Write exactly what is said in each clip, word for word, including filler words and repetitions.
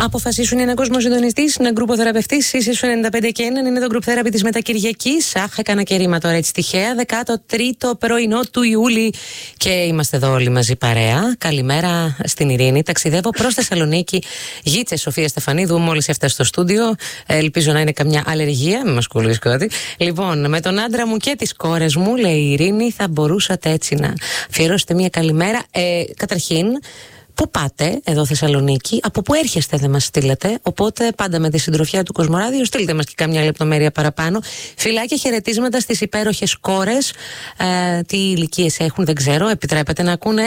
αποφασίσουν έναν κόσμο συντονιστή, έναν γκρουποθεραπευτή. Ίσως ενενήντα πέντε και ένα είναι το γκρουπ θέραπη τη Μετακυριακής. Αχ, έκανα και ρήμα τώρα έτσι τυχαία. δέκατο τρίτο πρωινό του Ιούλη και είμαστε εδώ όλοι μαζί παρέα. Καλημέρα στην Ειρήνη. Ταξιδεύω προς Θεσσαλονίκη. Γίτσε Σοφία Στεφανίδου, μόλις έφτασε στο στούντιο. Ελπίζω να είναι καμιά αλλεργία, μην μας κολλήσει κάτι. Λοιπόν, με τον άντρα μου και τις κόρες μου, λέει η Ειρήνη, θα μπορούσατε έτσι να αφιερώσετε μια καλημέρα. Ε, καταρχήν, πού πάτε εδώ Θεσσαλονίκη, από πού έρχεστε δεν μας στείλετε. Οπότε πάντα με τη συντροφιά του Κοσμοράδιο στείλτε μας και καμιά λεπτομέρεια παραπάνω. Φιλάκια, χαιρετίσματα στις υπέροχες κόρες. Ε, τι ηλικίες έχουν δεν ξέρω, επιτρέπετε να ακούνε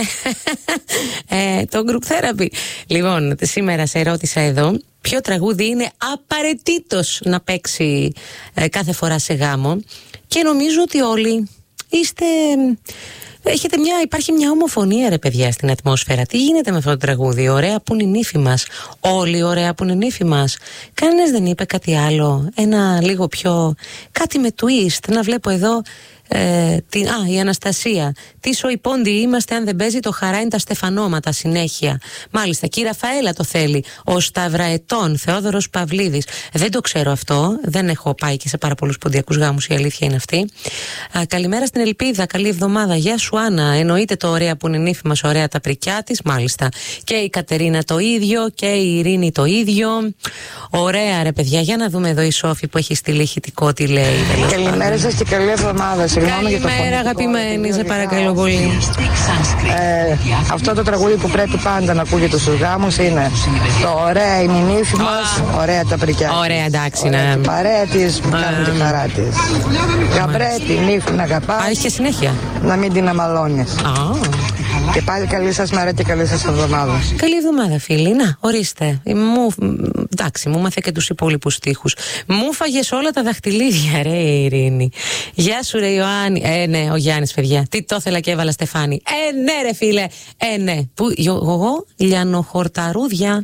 ε, το group therapy. Λοιπόν, σήμερα σε ρώτησα εδώ ποιο τραγούδι είναι απαραίτητος να παίξει ε, κάθε φορά σε γάμο. Και νομίζω ότι όλοι είστε... Έχετε μια, υπάρχει μια ομοφωνία ρε παιδιά στην ατμόσφαιρα. Τι γίνεται με αυτό το τραγούδι? Ωραία που είναι η νύφη μας. Όλοι ωραία που είναι η νύφη μας. Κανένας δεν είπε κάτι άλλο? Ένα λίγο πιο... κάτι με twist. Να βλέπω εδώ... Ε, την, α, η Αναστασία. Τι σοϊπόντι είμαστε αν δεν παίζει το χαρά είναι τα στεφανώματα συνέχεια. Μάλιστα, και η Ραφαέλα το θέλει. Ο Σταυραετών, Θεόδωρος Παυλίδης. Δεν το ξέρω αυτό. Δεν έχω πάει και σε πάρα πολλούς ποντιακούς γάμους, η αλήθεια είναι αυτή. Α, καλημέρα στην Ελπίδα, καλή εβδομάδα. Γεια σου Άννα. Εννοείται το ωραία που είναι η νύφη μας, ωραία τα πρικιά της. Μάλιστα. Και η Κατερίνα το ίδιο και η Ειρήνη το ίδιο. Ωραία ρε παιδιά, για να δούμε εδώ η Σόφη που έχει στείλει ηχητικό τι λέει. Καλημέρα σας και καλή εβδομάδα. Καλημέρα αγαπημένη, σε παρακαλώ πολύ. Ε, αυτό το τραγούδι που πρέπει πάντα να ακούγεται στους γάμους είναι το ωραία είναι η νύφη μας, ωραία τα πρικιά. Ωραία, εντάξει, ωραία, ναι. Η παρέα της που κάνει τη χαρά της. Γαμπρέ τη νύφη να αγαπάς. Υπάρχει και συνέχεια. Να μην την αμαλώνεις. Και πάλι καλή σας μέρα και καλή σας εβδομάδα. Καλή εβδομάδα φίλοι. Να, ορίστε. Μου, εντάξει, μου μάθε και τους υπόλοιπους στίχους. Μου φάγες όλα τα δαχτυλίδια ρε Ειρήνη. Γεια σου ρε Ιωάννη. Ε ναι, ο Γιάννης παιδιά. Τι το ήθελα και έβαλα Στεφάνη. Ε ναι ρε φίλε. Ε ναι. Που, εγώ, λιανοχορταρούδια.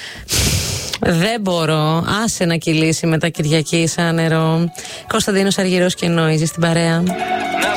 Δεν μπορώ. Άσε να κυλήσει μετά Κυριακή σαν νερό. Κωνσταντίνος Αργυρός και Νόιζη στην παρέα.